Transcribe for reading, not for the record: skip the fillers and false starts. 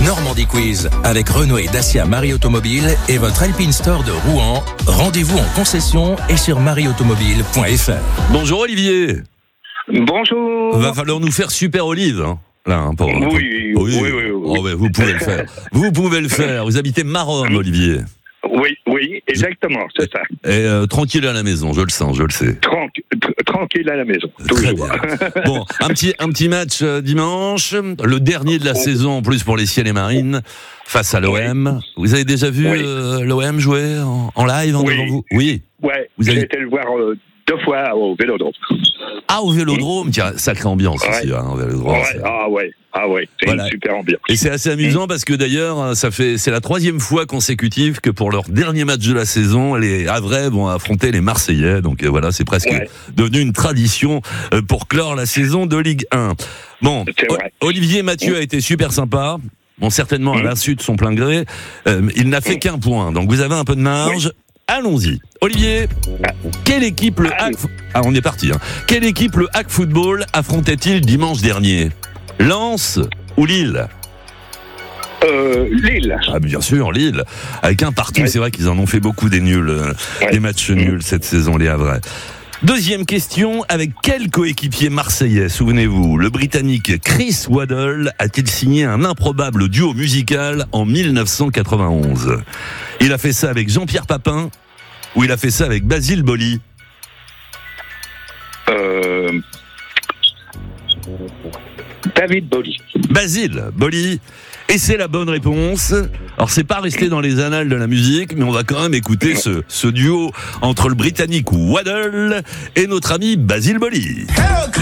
Normandie Quiz avec Renault et Dacia Marie Automobile et votre Alpine Store de Rouen. Rendez-vous en concession et sur marieautomobile.fr. Bonjour Olivier. Bonjour. Va falloir nous faire Super Olive. Là, Oui. Oh, ouais, vous pouvez le faire. Vous pouvez le faire. Vous habitez Maromme, Olivier. Oui, exactement, c'est ça. Et tranquille à la maison, je le sens, je le sais. Tranquille à la maison. Très bien. Bon, un petit match dimanche, le dernier de la saison en plus pour les Ciels et Marines face à l'OM. Vous avez déjà vu l'OM jouer en live devant vous? Oui. Ouais, vous avez... j'ai été le voir 2 fois au Vélodrome. Ah, au Vélodrome, tiens, sacrée ambiance aussi, au Vélodrome. C'est une super ambiance. Et c'est assez amusant parce que d'ailleurs, c'est la 3e fois consécutive que pour leur dernier match de la saison, les Havrais vont affronter les Marseillais. Donc voilà, c'est presque devenu une tradition pour clore la saison de Ligue 1. Bon, Olivier Mathieu a été super sympa. Bon, certainement à l'insu de son plein gré. Il n'a fait qu'un point, donc vous avez un peu de marge. Allons-y. Olivier, quelle équipe le Hack... Ah, on est parti. Quelle équipe le Hack Football affrontait-il dimanche dernier? Lens ou Lille? Lille. Ah, bien sûr, Lille. Avec un partout, c'est vrai qu'ils en ont fait beaucoup des nuls, des matchs nuls cette saison, les Havrais. Deuxième question, avec quel coéquipier marseillais, souvenez-vous, le Britannique Chris Waddle a-t-il signé un improbable duo musical en 1991? Il a fait ça avec Jean-Pierre Papin ou il a fait ça avec Basile Boli? David Boli. Basile Boli. Et c'est la bonne réponse. Alors c'est pas resté dans les annales de la musique, mais on va quand même écouter ce duo entre le Britannique Waddle et notre ami Basile Boli.